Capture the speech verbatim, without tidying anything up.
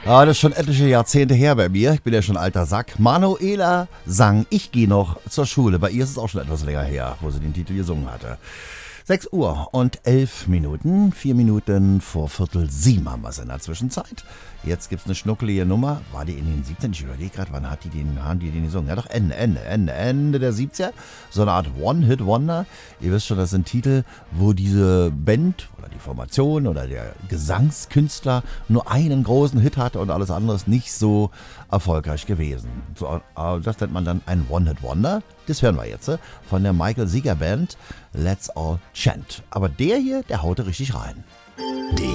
Ja, das ist schon etliche Jahrzehnte her bei mir. Ich bin ja schon alter Sack. Manuela sang Ich gehe noch zur Schule. Bei ihr ist es auch schon etwas länger her, wo sie den Titel gesungen hatte. sechs Uhr und elf Minuten. Vier Minuten vor Viertel sieben haben wir es in der Zwischenzeit. Jetzt gibt's eine schnuckelige Nummer. War die in den siebzehn? Ich überlege gerade, wann hat die den, haben die den gesungen? Ja doch, Ende, Ende, Ende, Ende der siebziger. So eine Art One-Hit-Wonder. Ihr wisst schon, das sind Titel, wo diese Band oder die Formation oder der Gesangskünstler nur einen großen Hit hatte und alles andere ist nicht so erfolgreich gewesen. So, das nennt man dann ein One-Hit-Wonder. Das hören wir jetzt von der Michael Seeger Band Let's All Chant. Aber der hier, der haute richtig rein. Die